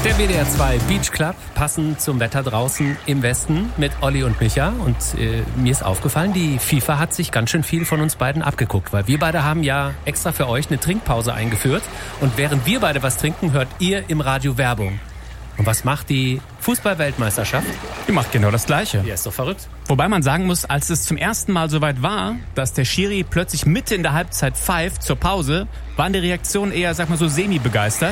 Der WDR 2 Beach Club, passend zum Wetter draußen im Westen mit Olli und Micha. Und mir ist aufgefallen, die FIFA hat sich ganz schön viel von uns beiden abgeguckt, weil wir beide haben ja extra für euch eine Trinkpause eingeführt. Und während wir beide was trinken, hört ihr im Radio Werbung. Und was macht die Fußball-Weltmeisterschaft? Die macht genau das Gleiche. Ja, ist doch verrückt. Wobei man sagen muss, als es zum ersten Mal soweit war, dass der Schiri plötzlich mitten in der Halbzeit pfeift zur Pause, waren die Reaktionen eher, sag mal so, semi-begeistert.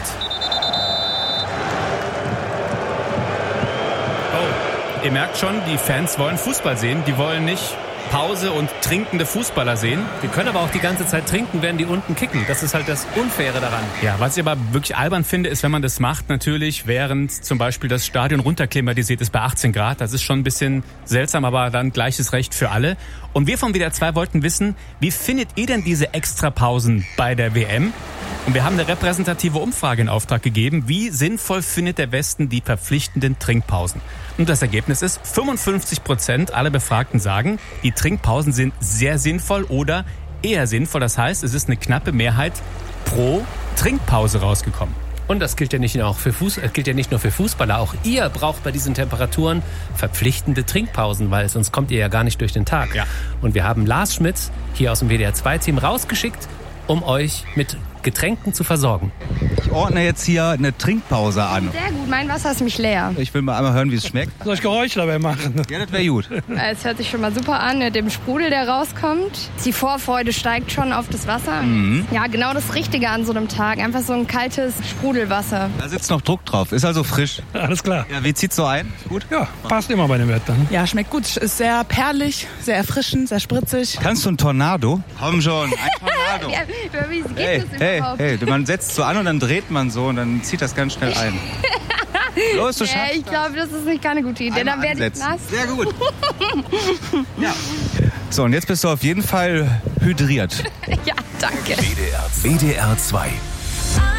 Ihr merkt schon, die Fans wollen Fußball sehen. Die wollen nicht Pause und trinkende Fußballer sehen. Die können aber auch die ganze Zeit trinken, während die unten kicken. Das ist halt das Unfaire daran. Ja, was ich aber wirklich albern finde, ist, wenn man das macht, natürlich, während zum Beispiel das Stadion runterklimatisiert ist bei 18 Grad. Das ist schon ein bisschen seltsam, aber dann gleiches Recht für alle. Und wir vom WDR 2 wollten wissen, wie findet ihr denn diese Extrapausen bei der WM? Und wir haben eine repräsentative Umfrage in Auftrag gegeben. Wie sinnvoll findet der Westen die verpflichtenden Trinkpausen? Und das Ergebnis ist, 55% aller Befragten sagen, die Trinkpausen sind sehr sinnvoll oder eher sinnvoll. Das heißt, es ist eine knappe Mehrheit pro Trinkpause rausgekommen. Und das gilt ja nicht nur für Fußballer. Auch ihr braucht bei diesen Temperaturen verpflichtende Trinkpausen, weil sonst kommt ihr ja gar nicht durch den Tag. Ja. Und wir haben Lars Schmidt hier aus dem WDR 2-Team rausgeschickt, um euch mit Getränken zu versorgen. Ich ordne jetzt hier eine Trinkpause an. Sehr gut, mein Wasser ist nämlich leer. Ich will mal einmal hören, wie es schmeckt. Soll ich Geräusche dabei machen? Ja, das wäre gut. Es hört sich schon mal super an mit dem Sprudel, der rauskommt. Die Vorfreude steigt schon auf das Wasser. Ja, genau das Richtige an so einem Tag. Einfach so ein kaltes Sprudelwasser. Da sitzt noch Druck drauf, ist also frisch. Alles klar. Ja, wie zieht's so ein? Gut? Ja, passt immer bei dem Wetter. Ne? Ja, schmeckt gut. Ist sehr perlig, sehr erfrischend, sehr spritzig. Kannst du einen Tornado? Komm schon, ein Tornado. Ja, wie geht das überhaupt? Hey, man setzt so an und dann dreht man so und dann zieht das ganz schnell ein. Los, du schaffst Ich glaube, das ist nicht keine gute Idee. Dann werde ich nass. Sehr gut. Ja. So, und jetzt bist du auf jeden Fall hydriert. Ja, danke. WDR 2